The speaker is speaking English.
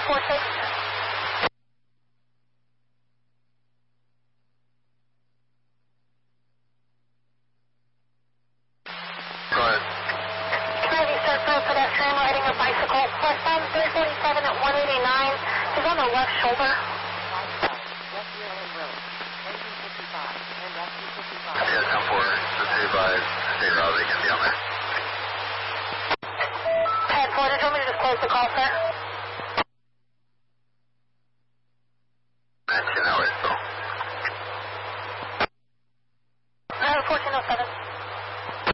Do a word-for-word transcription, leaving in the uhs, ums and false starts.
four six. Go ahead. Heavy surfer pedestrian riding a bicycle. Westbound three forty-seven at one eighty-nine. He's on the left shoulder. Yeah, ten four. Just stay by state route. They can be on there. ten four, did you want me to just close the call, sir?